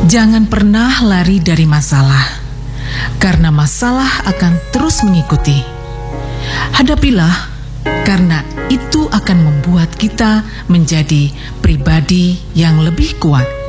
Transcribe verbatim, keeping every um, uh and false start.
Jangan pernah lari dari masalah, karena masalah akan terus mengikuti. Hadapilah, karena itu akan membuat kita menjadi pribadi yang lebih kuat.